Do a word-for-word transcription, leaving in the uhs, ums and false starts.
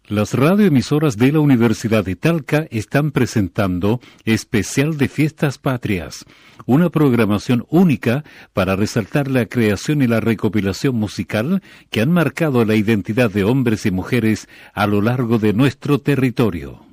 Las radioemisoras de la Universidad de Talca están presentando Especial de Fiestas Patrias, una programación única para resaltar la creación y la recopilación musical que han marcado la identidad de hombres y mujeres a lo largo de nuestro territorio.